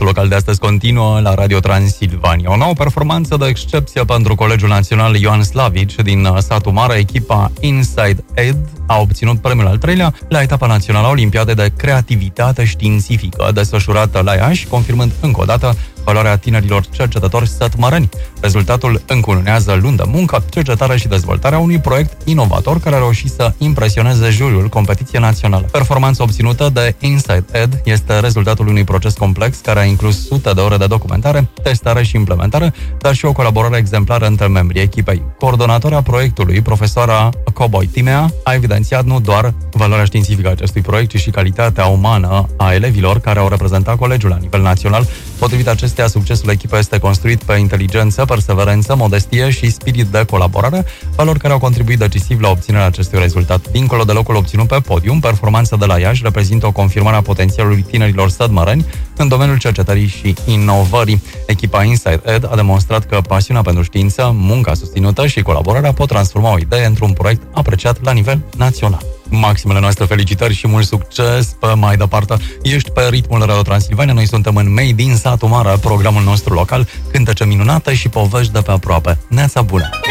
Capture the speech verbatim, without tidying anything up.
local de astăzi continuă la Radio Transilvania. O nouă performanță de excepție pentru Colegiul Național Ioan Slavici din satul mare. Echipa Inside Ed a obținut premiul al treilea la etapa națională a Olimpiadei de Creativitate Științifică, desfășurată la Iași, confirmând încă o dată valoarea tinerilor cercetători sătmăreni. Rezultatul încununează luni de muncă, cercetare și dezvoltarea unui proiect inovator care a reușit să impresioneze juriul competiției naționale. Performanța obținută de Inside Ed este rezultatul unui proces complex care a inclus sute de ore de documentare, testare și implementare, dar și o colaborare exemplară între membrii echipei. Coordonatoarea proiectului, profesoara Coboi Timea, a evidențiat nu doar valoarea științifică a acestui proiect, ci și calitatea umană a elevilor care au reprezentat colegiul la nivel național. Potrivit acestea, succesul echipei este construit pe inteligență, perseverență, modestie și spirit de colaborare, valori care au contribuit decisiv la obținerea acestui rezultat. Dincolo de locul obținut pe podium, performanța de la Iași reprezintă o confirmare a potențialului tinerilor sătmăreni în domeniul cercetării și inovării. Echipa Inside Ed a demonstrat că pasiunea pentru știință, munca susținută și colaborarea pot transforma o idee într-un proiect apreciat la nivel național. Maximele noastre felicitări și mult succes pe mai departe. Ești pe ritmul Radio Transilvania, noi suntem în Made din satul mare, programul nostru local, cântece minunate și povești de pe aproape. Neața bună!